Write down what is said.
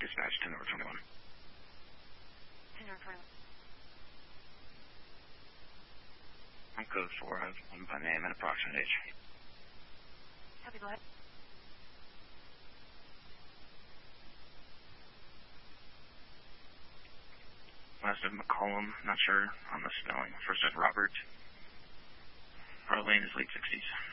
Dispatch 10 over 21. 10 over 21. On code 4, I have 1 by name and approximate age. Copy, go ahead. Last of McCollum, not sure on the spelling. First is Robert. Our lane is late 60s.